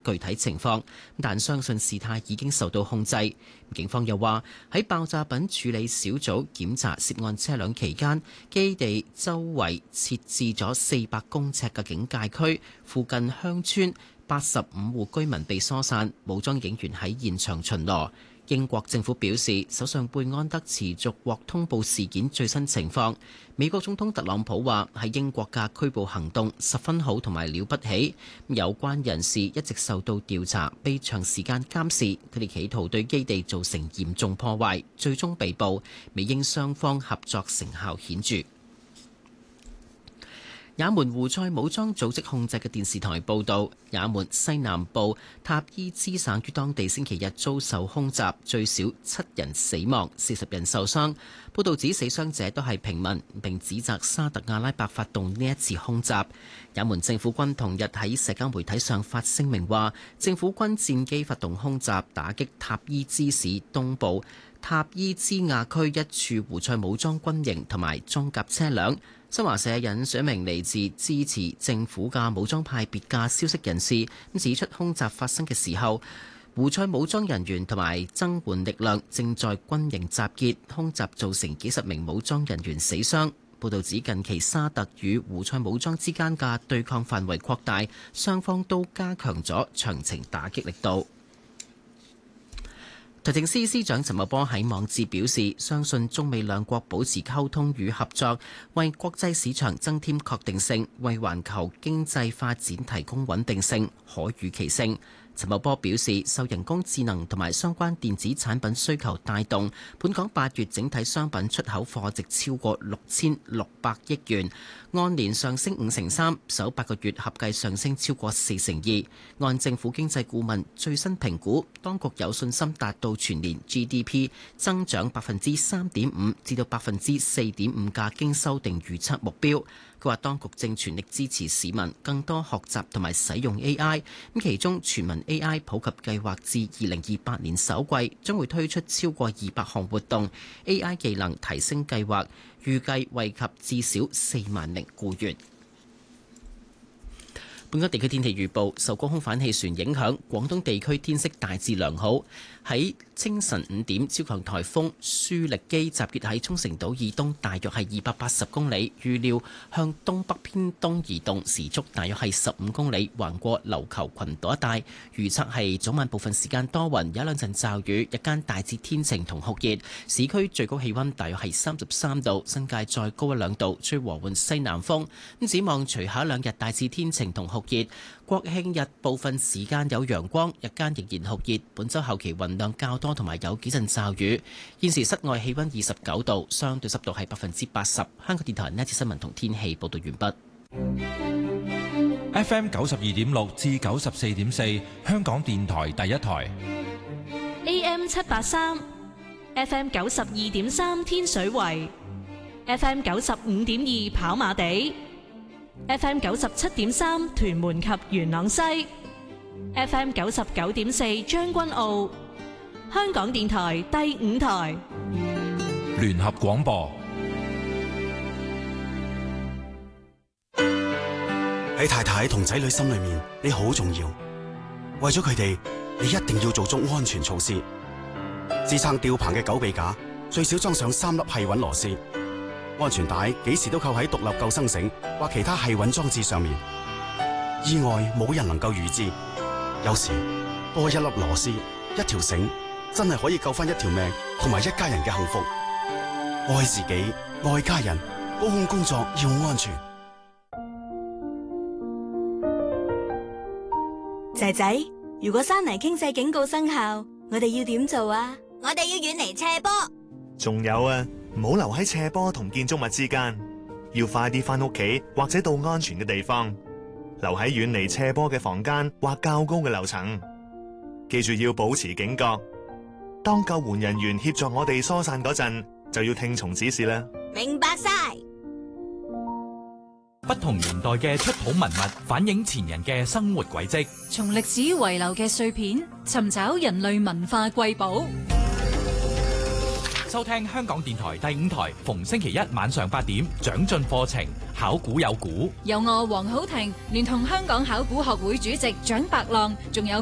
具體情況，但相信事態已經受到控制。警方又話喺爆炸品處理小組檢查涉案車輛期間，基地周圍設置咗400公尺嘅警戒區，附近鄉村85戶居民被疏散，武裝警員喺現場巡邏。英國政府表示，首相貝安德持續獲通報事件最新情況。美國總統特朗普話喺英國嘅拘捕行動十分好同埋了不起，有關人士一直受到調查，被長時間監視，佢哋企圖對基地造成嚴重破壞，最終被捕。美英雙方合作成效顯著。也門胡塞武裝組織控制嘅電視台報導，也門西南部塔伊茲省於當地星期日遭受空襲，最少7人死亡，40人受傷。報導指死傷者都係平民，並指責沙特阿拉伯發動呢一次空襲。也門政府軍同日喺社交媒體上發聲明話，政府軍戰機發動空襲，打擊塔伊茲市東部塔伊茲亞區一處胡塞武裝軍營同埋裝甲車輛。新華社引述一名嚟自支持政府嘅武裝派別嘅消息人士，指出空襲發生嘅時候，胡塞武裝人員同埋增援力量正在軍營集結，空襲造成幾十名武裝人員死傷。報導指近期沙特與胡塞武裝之間嘅對抗範圍擴大，雙方都加強咗長程打擊力度。財政司司長陳茂波喺網誌表示，相信中美兩國保持溝通與合作，為國際市場增添確定性，為環球經濟發展提供穩定性、可預期性。陳茂波表示，受人工智能同埋相關電子產品需求帶動，本港8月整體商品出口貨值超過6600億元，按年上升53%，首8個月合計上升超過42%。按政府經濟顧問最新評估，當局有信心達到全年 GDP 增長3.5%至到4.5%嘅經修訂預測目標。佢話當局正全力支持市民更多學習同埋使用 AI， 咁其中全民 AI 普及計劃至2028年首季將會推出超過200項活動 AI 技能提升計劃，預計惠及至少4萬名僱員。本港地區天氣預報，受高空反氣旋影響，廣東地區天色大致良好。喺清晨5點，超強颱風舒力基集結喺沖繩島以東，大約係280公里，預料向東北偏東移動，時速大約係15公里，橫過琉球群島一帶。預測係早晚部分時間多雲，有2陣驟雨，日間大致天晴同酷熱。市區最高氣溫大約係33度，新界再高1-2度，吹和緩西南風。咁展望隨後2日大致天晴同酷熱，國慶日部分時間有陽光，日間仍然酷熱。本週後期雲量較多，同埋有幾陣驟雨。現時室外氣溫29度，相對濕度係80%。香港電台呢一節新聞同天氣報道完畢。FM 92.6至94.4，香港電台第一台。 AM 783 ，FM 92.3天水圍，FM 95.2跑馬地。FM 97.3屯門及元朗西 ，FM 99.4將軍澳，香港電台第5台聯合廣播。 喺太太同仔女心裏面，你好重要。為咗佢哋，你一定要做足安全措施。支撐吊棚嘅狗臂架最少裝上3粒繫穩螺絲。安全帶幾時都扣喺獨立救生繩或其他繫穩裝置上面。意外冇人能夠預知，有時多一粒螺絲、一條繩，真係可以救翻一條命同埋一家人嘅幸福。愛自己，愛家人，高空工作要安全。 仔仔，如果山泥傾瀉警告生效，我哋要點做啊？ 我哋要遠離斜坡。 仲有啊，唔好留喺斜坡同建築物之間，要快啲翻屋企或者到安全嘅地方，留喺遠離斜坡嘅房間或較高嘅樓層。記住要保持警覺，當救援人員協助我哋疏散嗰陣，就要聽從指示啦。 明白晒。 不同年代嘅出土文物反映前人嘅生活軌跡， 從歷史遺留嘅碎片尋找人類文化瑰寶。 收聽香港電台第5台，逢星期一晚上8點，長進課程，考古有估。 由我黃好婷聯同香港考古學會主席蔣伯浪，仲有